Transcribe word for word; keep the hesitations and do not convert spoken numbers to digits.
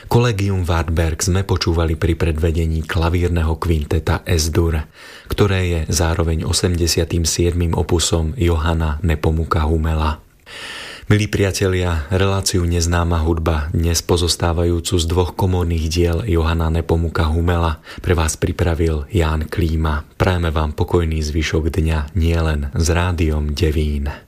Collegium Wartberg sme počúvali pri predvedení klavírneho kvinteta Es-Dur, ktoré je zároveň osemdesiatym siedmym opusom Johanna Nepomuka Hummela. Milí priatelia, reláciu Neznáma hudba, dnes pozostávajúcu z dvoch komorných diel Johanna Nepomuka Hummela, pre vás pripravil Ján Klíma. Prajeme vám pokojný zvyšok dňa nielen s Rádiom Devín.